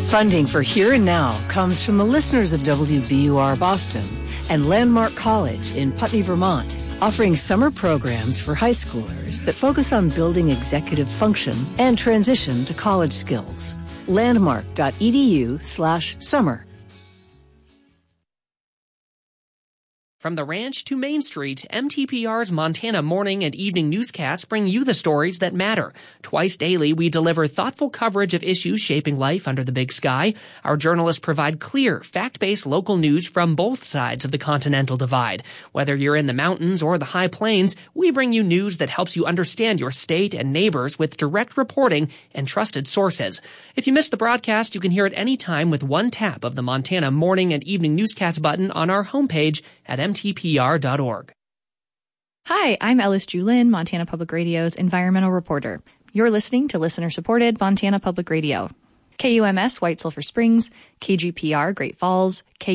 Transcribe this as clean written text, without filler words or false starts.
Funding for Here and Now comes from the listeners of WBUR Boston and Landmark College in Putney, Vermont, offering summer programs for high schoolers that focus on building executive function and transition to college skills. Landmark.edu/summer. From the ranch to Main Street, MTPR's Montana morning and evening newscasts bring you the stories that matter. Twice daily, we deliver thoughtful coverage of issues shaping life under the big sky. Our journalists provide clear, fact-based local news from both sides of the continental divide. Whether you're in the mountains or the high plains, we bring you news that helps you understand your state and neighbors with direct reporting and trusted sources. If you missed the broadcast, you can hear it anytime with one tap of the Montana morning and evening newscast button on our homepage at mtpr.org. Hi, I'm Ellis Julin, Montana Public Radio's environmental reporter. You're listening to listener-supported Montana Public Radio. KUMS White Sulphur Springs, KGPR Great Falls,